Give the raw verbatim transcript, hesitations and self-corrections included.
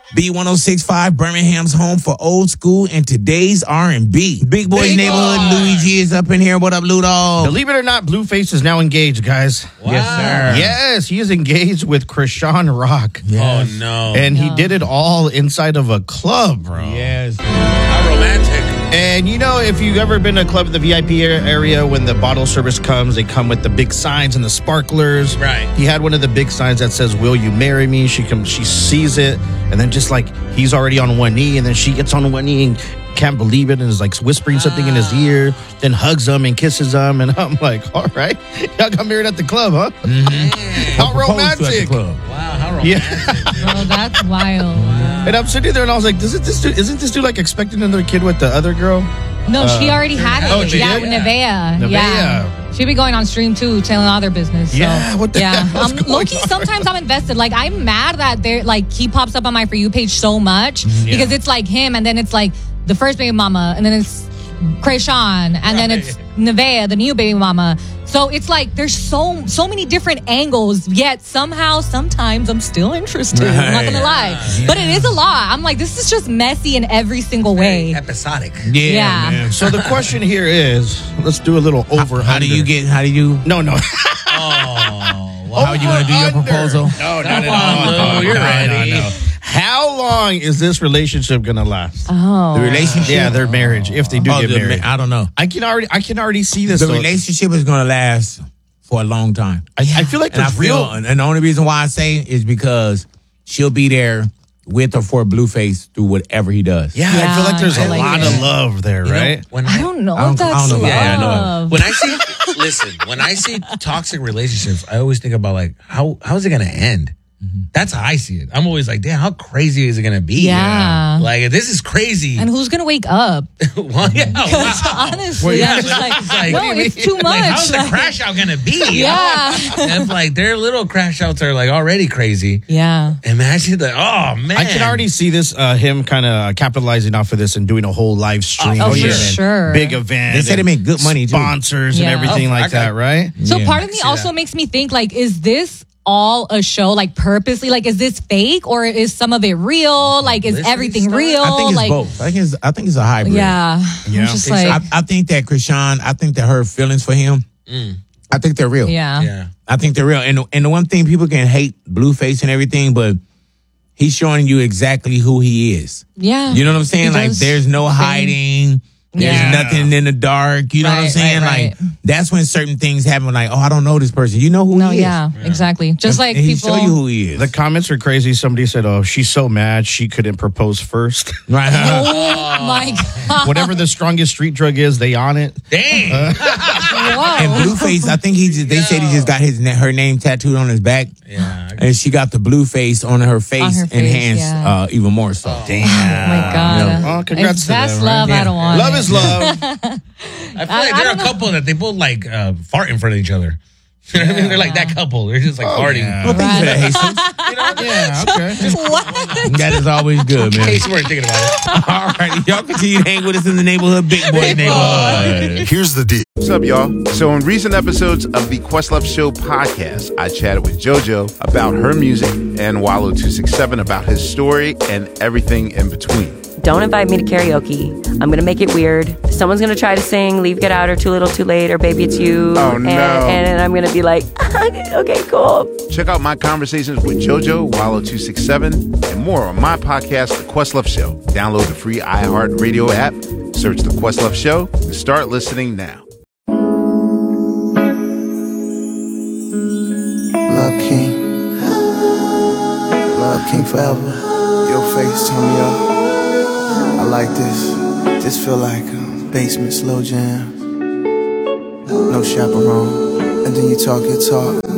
B one oh six point five, Birmingham's home for old school and today's R and B. Big Boy's Big Neighborhood, boy. Louis G is up in here. What up, Ludo? Believe it or not, Blueface is now engaged, guys. Wow. Yes, sir. Yes, he is engaged with Krishan Rock. Yes. Oh, no. And no. he did it all inside of a club, bro. Yes. How romantic. And you know, if you've ever been to a club at the V I P area, when the bottle service comes, they come with the big signs and the sparklers. Right. He had one of the big signs that says, "Will you marry me?" She comes, she sees it, and then just like he's already on one knee, and then she gets on one knee and can't believe it, and is like whispering something in his ear, then hugs him and kisses him, and I'm like, all right, y'all got married at the club, huh? Mm-hmm. How romantic! Wow, how romantic. Yeah. Bro, that's wild. And I'm sitting there, and I was like, Does it, this dude, isn't this dude like expecting another kid with the other girl? No, she already had it. Oh, she yeah, did? with Nevaeh. Nevaeh. Yeah. She be going on stream too, telling all their business. So, Yeah, what the yeah. hell's Um, going low-key, on? sometimes I'm invested. Like, I'm mad that they're like he pops up on my For You page so much because it's like him, and then it's like the first baby mama, and then it's Krishan, and then it's Nevaeh, the new baby mama. So it's like there's so so many different angles, yet somehow, sometimes I'm still interested. I'm not gonna lie, Yeah. but it is a lot. I'm like, this is just messy in every single way. Episodic. Yeah, Yeah. man. So the question here is, let's do a little over. How do you get, how do you, No, no. Oh, how are you going to do your Over, under. proposal? No, Come not on, at all. Lou, you're no, ready. No, no. How long is this relationship gonna last? Oh, The relationship? Yeah, their marriage, if they do Oh, get the married. ma- I don't know. I can already, I can already see this. The though. relationship is going to last for a long time. I, I feel like And I there's feel, real. and the only reason why I say is because she'll be there with or for Blueface through whatever he does. Yeah, I feel Yeah, like there's I a like lot it. of love there, You know, right? when I don't know I don't- if that's I don't know about Yeah, I know. love. When I see, listen, when I see toxic relationships, I always think about like, how how is it going to end? That's how I see it. I'm always like, damn, how crazy is it going to be? Yeah. Like, this is crazy. And who's gonna wake up? well, yeah, Because wow. honestly, Well, yeah, I'm just like, It's like, no, what do you it's mean? too much. Like, how's the Like, crash out going to be? Yeah. And like, their little crash outs are like already crazy. yeah. Imagine that. Oh, man. I can already see this, uh, him kind of capitalizing off of this and doing a whole live stream. Oh, for and sure. Big event. They said they and make good money, too. Sponsors Yeah. and everything Oh, like okay. that, right? So Yeah. part of me see also that. makes me think like, is this all a show? Like purposely? Like, is this fake or is some of it real? Like, is Publicity everything stuff? real? I think it's like, both. I think it's, I think it's a hybrid. yeah. Yeah. I'm just Think so? like, I, I think that Krishan, I think that her feelings for him, I think they're real. yeah. Yeah. I think they're real. And and the one thing, people can hate Blueface and everything, but he's showing you exactly who he is. Yeah. You know what I'm saying? He Like, does there's no the thing. hiding. There's Yeah. nothing in the dark. You know what I'm Right, saying? right, Like, that's when certain things happen. Like, oh, I don't know this person. You know who No, he is. yeah, exactly. Just like and he people. show you who he is. The comments are crazy. Somebody said, "Oh, she's so mad she couldn't propose first." right. Oh my god! Whatever the strongest street drug is, they on it. Dang. Whoa! And Blueface, I think he just, they said he just got his na- her name tattooed on his back. Yeah. And she got the Blueface on her face, On her face, enhanced yeah. uh, even more so. Damn. Oh my god! Oh, congrats If to that's them, right? love. Yeah. I don't want Love it. is love. I feel like I they're a don't know. couple that they both like uh, fart in front of each other. You know what I mean? They're like that couple. They're just like farting. yeah. Well, thank you for that, Jesus. Yeah, okay. What? That is always good, In man. case you weren't thinking about it. All right, y'all continue to hang with us in the neighborhood, Big Boy Neighborhood. Here's the deal. What's up, y'all? So, in recent episodes of the Questlove Show podcast, I chatted with JoJo about her music and Wallow two six seven about his story and everything in between. Don't invite me to karaoke. I'm going to make it weird. Someone's going to try to sing Leave, Get Out, or Too Little, Too Late, or Baby It's You. Oh, and, no. And I'm going to be like, okay, cool. Check out my conversations with JoJo, Wallow two six seven, and more on my podcast, The Questlove Show. Download the free iHeartRadio app, search The Questlove Show, and start listening now. Love King. Love King forever. Your face turn me up. I like this. This feel like a basement slow jam. No chaperone. And then you talk your talk.